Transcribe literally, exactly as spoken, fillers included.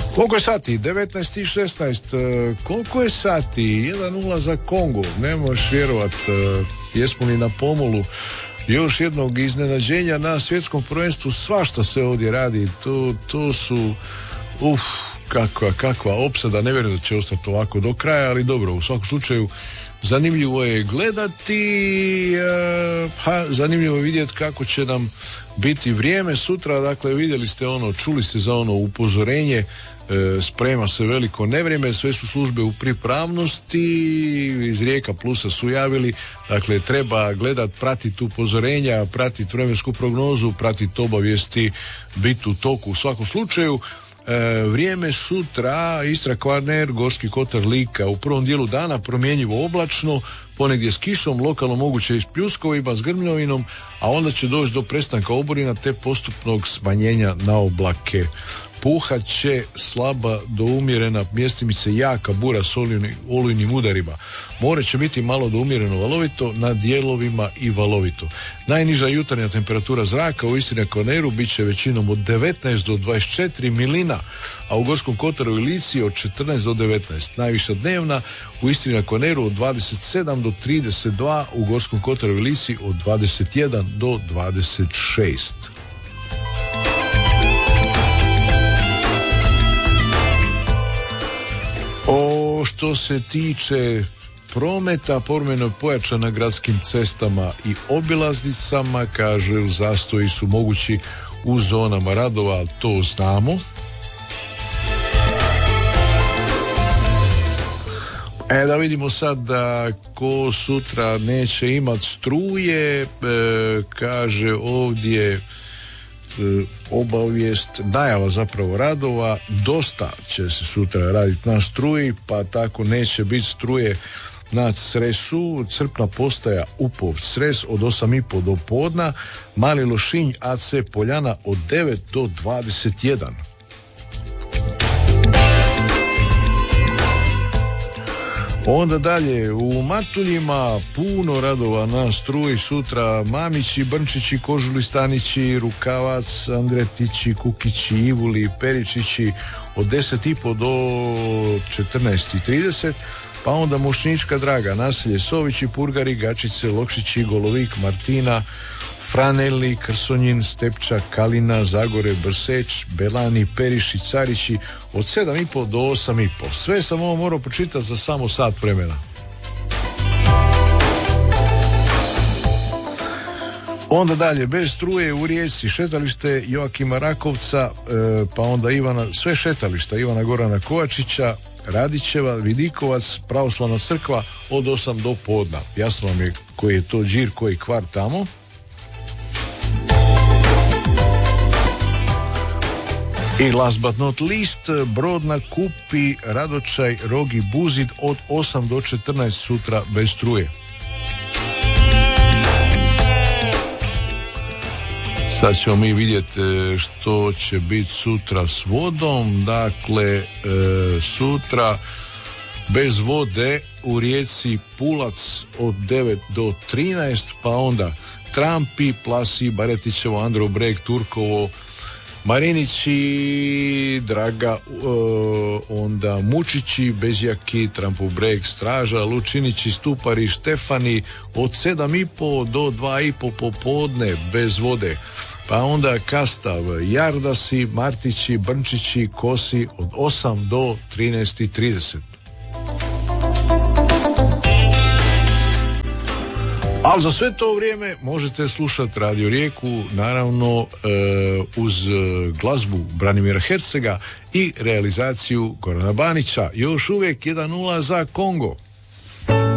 Koliko je sati? devetnaest i šesnaest. Koliko je sati? jedan nula za Kongo. Ne možeš vjerovat. Jesmo li na pomolu još jednog iznenađenja na svjetskom prvenstvu? Svašta se ovdje radi. To, to su... Uf, kakva, kakva opsada. Ne vjerujem da će ostati ovako do kraja, ali dobro, u svakom slučaju zanimljivo je gledati, ha, zanimljivo je vidjeti kako će nam biti vrijeme sutra. Dakle, vidjeli ste ono, čuli ste za ono upozorenje, e, sprema se veliko nevrijeme, sve su službe u pripravnosti, iz Rijeka Plusa su javili, dakle treba gledat, pratiti upozorenja, pratiti vremensku prognozu, pratiti obavijesti, biti u toku u svakom slučaju. E, vrijeme sutra, Istra, Kvarner, Gorski kotar, Lika, u prvom dijelu dana promjenjivo oblačno, ponegdje s kišom, lokalno moguće i s pljuskovima, s grmljovinom, a onda će doći do prestanka oborina te postupnog smanjenja na oblake. Puhat će slaba do umjerena, mjestimice jaka bura s olujnim udarima. More će biti malo do umjereno valovito, na dijelovima i valovito. Najniža jutarnja temperatura zraka u Istri na Kvarneru bit će većinom od devetnaest do dvadeset četiri milina, a u Gorskom kotaru i Lici od četrnaest do devetnaest. Najviša dnevna u Istri na Kvarneru od dvadeset sedam do trideset dva, u Gorskom kotaru i Lici od dvadeset jedan do dvadeset šest. O, što se tiče prometa, povremeno je pojačan na gradskim cestama i obilaznicama, kaže zastoji su mogući u zonama radova, to znamo. E, da vidimo sad da ko sutra neće imat struje, e, kaže ovdje obavijest, najava zapravo radova, dosta će se sutra raditi na struji, pa tako neće biti struje na Cresu, crpna postaja Upov Cres od osam i pol do podna, Mali Lošinj A C Poljana od devet do dvadeset jedan. Onda dalje, u Matuljima puno radova na struji sutra, Mamići, Brnčići, Kožuli, Stanići, Rukavac, Andretići, Kukići, Ivuli, Peričići od deset i pol do četrnaest i trideset, pa onda Mošnička Draga, naselje Sovići, Purgari, Gačice, Lokšići, Golovik, Martina, Franelni, Krsonjin, Stepča, Kalina, Zagore, Brseć, Belani, Periši, Carići od sedam i pol do osam i pol. Sve sam ovo morao pročitati za samo sat vremena. Onda dalje, bez struje u Rijeci, šetalište Joakima Rakovca, e, pa onda Ivana, sve šetališta Ivana Gorana Kovačića, Radićeva, Vidikovac, Pravoslavna crkva od osam do podna. Jasno vam je koji je to đir, koji kvar tamo. I last but not least, Brodna, Kupi, Radočaj, Rogi, Buzid od osam do četrnaest sutra bez struje. Sad ćemo mi vidjeti što će biti sutra s vodom. Dakle, sutra bez vode u Rijeci Pulac od devet do trinaest, pa onda Trampi, Plasi, Baretićevo, Andro Breg, Turkovo, Marinići, Draga, uh, onda Mučići, Bezjaki, Trampov Breg, Straža, Lučinići, Stupari, Štefani od sedam i pol do dva i pol popodne bez vode. Pa onda Kastav, Jardasi, Martići, Brnčići, Kosi od osam do trinaest i trideset. Ali za sve to vrijeme možete slušati Radio Rijeku, naravno e, uz glazbu Branimira Hercega i realizaciju Gorana Banića. Još uvijek jedan nula za Kongo.